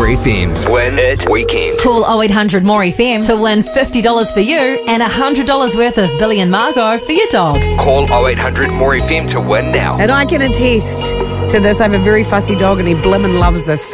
FM's Win It Weekend. Call 0800 More FM to win $50 for you and $100 worth of Billy and Margot for your dog. Call 0800 More FM to win now. And I can attest to this. I have a very fussy dog and he blimmin' loves this